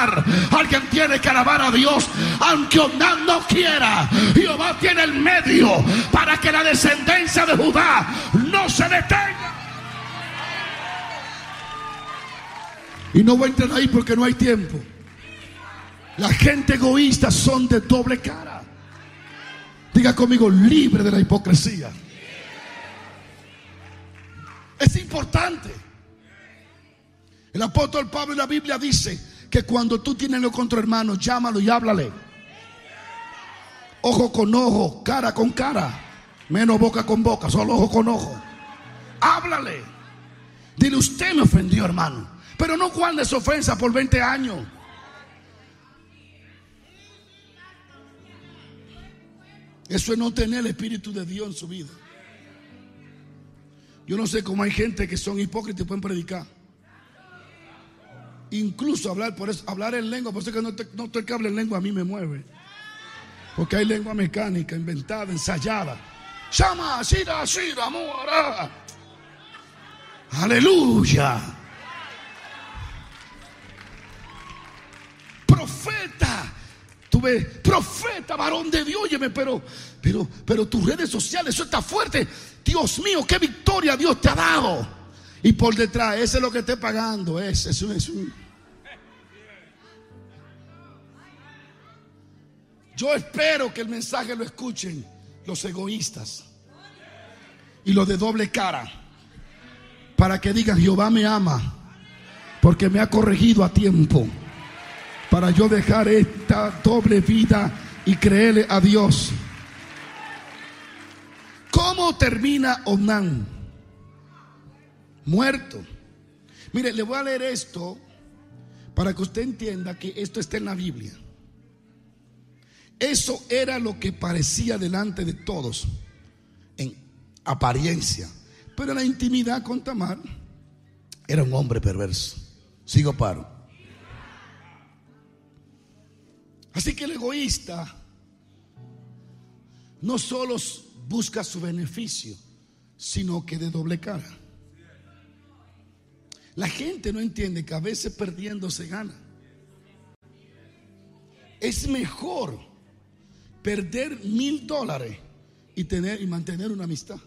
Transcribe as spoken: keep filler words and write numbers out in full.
alabar. Alguien tiene que alabar a Dios, aunque Onán no quiera. Jehová tiene el medio para que la descendencia de Judá no se detenga. Y no voy a entrar ahí porque no hay tiempo. La gente egoísta son de doble cara. Diga conmigo, libre de la hipocresía. Es importante. El apóstol Pablo en la Biblia dice que cuando tú tienes lo contra hermano, llámalo y háblale. Ojo con ojo, cara con cara, menos boca con boca, solo ojo con ojo. Háblale. Dile, usted me ofendió, hermano, pero no guardes ofensa por veinte años. Eso es no tener el Espíritu de Dios en su vida. Yo no sé cómo hay gente que son hipócritas y pueden predicar. Incluso hablar, por eso, hablar en lengua, por eso que no, te, no estoy que hable en lengua, a mí me mueve. Porque hay lengua mecánica, inventada, ensayada. Shama, shira, shira, mora. Aleluya. Profeta. Tú ves, profeta, varón de Dios, óyeme, pero, pero, pero tus redes sociales, eso está fuerte. Dios mío, qué victoria Dios te ha dado. Y por detrás, ese es lo que esté pagando. Ese es un, es un. Yo espero que el mensaje lo escuchen los egoístas y los de doble cara, para que digan, Jehová me ama porque me ha corregido a tiempo, para yo dejar esta doble vida y creerle a Dios. ¿Cómo termina Onán? Muerto. Mire, le voy a leer esto para que usted entienda que esto está en la Biblia. Eso era lo que parecía delante de todos en apariencia, pero en la intimidad con Tamar era un hombre perverso. Sigo paro. Así que el egoísta no solo busca su beneficio, sino que de doble cara. La gente no entiende que a veces perdiendo se gana. Es mejor perder mil dólares y tener y mantener una amistad.